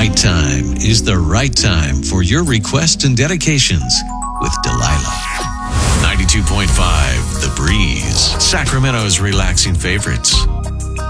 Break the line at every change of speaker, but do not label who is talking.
right time is the right time for your requests and dedications with Delilah. 92.5 The Breeze, Sacramento's relaxing favorites.